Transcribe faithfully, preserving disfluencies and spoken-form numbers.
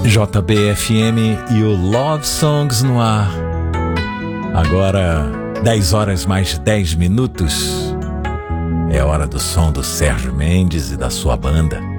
J B F M e o Love Songs no ar. Agora, dez horas mais dez minutos. É hora do som do Sérgio Mendes e da sua banda.